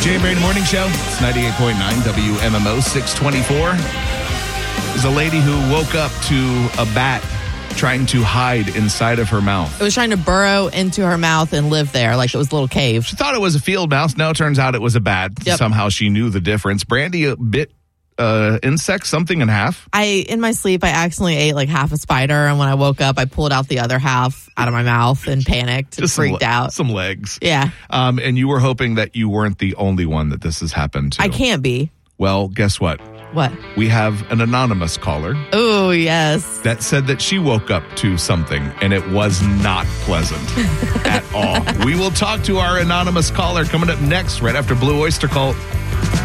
Jay and Brady Morning Show. It's 98.9 WMMO 624. There's a lady who woke up to a bat trying to hide inside of her mouth. It was trying to burrow into her mouth and live there like it was a little cave. She thought it was a field mouse. No, it turns out it was a bat. Yep. Somehow she knew the difference. Brandy bit insect something in half. In my sleep, I accidentally ate like half a spider. And when I woke up, I pulled out the other half out of my mouth and panicked and freaked out. Some legs. Yeah. And you were hoping that you weren't the only one that this has happened to. I can't be. Well, guess what? What? We have an anonymous caller. Oh, yes. That said that she woke up to something and it was not pleasant at all. We will talk to our anonymous caller coming up next right after Blue Oyster Cult.